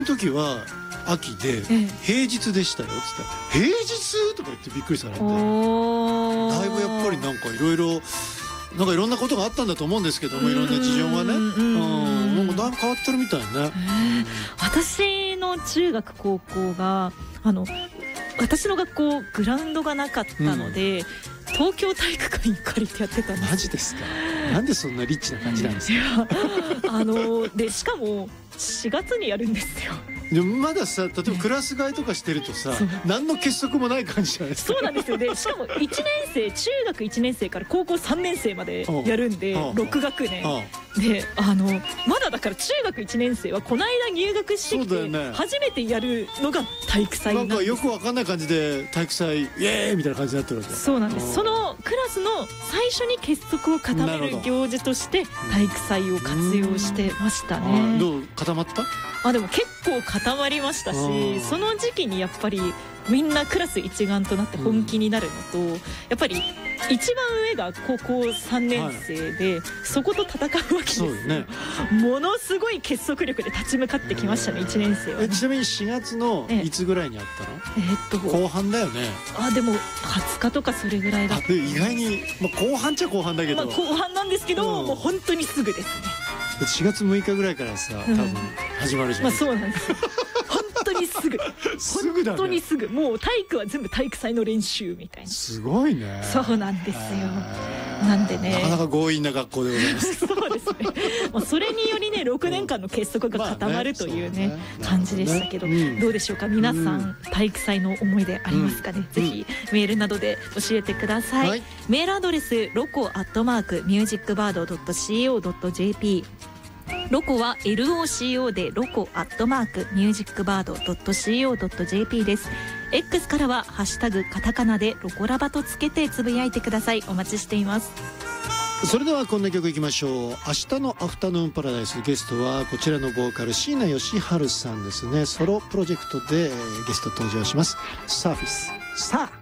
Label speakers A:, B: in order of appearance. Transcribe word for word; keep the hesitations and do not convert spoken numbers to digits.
A: の時は秋で平日でしたよっつったら「平日?」とか言ってびっくりされて、だいぶやっぱりなんかいろいろなんかいろんなことがあったんだと思うんですけども、いろんな事情がね、うんなんかだいぶ変わってるみたいね。
B: 私の中学高校があの私の学校グラウンドがなかったので、うん、東京体育館に借りてやってたんです。
A: マジですか。なんでそんなリッチな感じなんですか。
B: あのでしかもしがつにやるんですよ。
A: でもまださ、例えばクラス替えとかしてるとさ、何の結束もない感じじゃないですか。
B: そうなんですよ。でしかもいちねん生、中学いちねん生から高校さんねん生までやるんで、ろく学年で、あのまだだから中学いちねん生はこの間入学してきて初めてやるのが体育祭なんです。
A: なんかよくわかんない感じで体育祭イエーイみたいな感じになってるわけ。
B: そうなんです。そのクラスの最初に結束を固める行事として体育祭を活用してましたね。
A: どう固まった？
B: あでも結構固まりましたし、その時期にやっぱりみんなクラス一丸となって本気になるのと、やっぱり一番上が高校さんねん生で、はい、そこと戦うわけですよ、ね、ものすごい結束力で立ち向かってきましたね、いちねん生は、ね。
A: えちなみにしがつのいつぐらいにあったの？
B: えー、っと
A: 後半だよね。
B: あでもはつかとかそれぐらいだった。
A: 意外に、まあ、後半っちゃ後半だけど、
B: まあ、後半なんですけど、うん、もう本当にすぐですね。
A: しがつむいかぐらいからさ、多分始まるじゃん。
B: まあそうなんですよ。本当にすぐ。
A: すぐだね。
B: 本当にすぐ。もう体育は全部体育祭の練習みたいな。
A: すごいね。
B: そうなんですよ。なんでね。
A: なかなか強引な学校でございます。
B: そうですね。まあそれによりね、ろくねんかんの結束が固まるというね感じでしたけど、どうでしょうか。皆さん体育祭の思い出ありますかね。ぜひメールなどで教えてください。メールアドレスロコアットマークミュージックバードドットシーオードットジェーピー。ロコは エルオーシーオー でロコアットマークミュージックバードドットシーオードットジェーピー です。 X からはハッシュタグカタカナでロコラバとつけてつぶやいてください。お待ちしています。
A: それではこんな曲いきましょう。明日のアフタヌーンパラダイス、ゲストはこちらのボーカル椎名義治さんですね。ソロプロジェクトでゲスト登場します。サーフィスさあ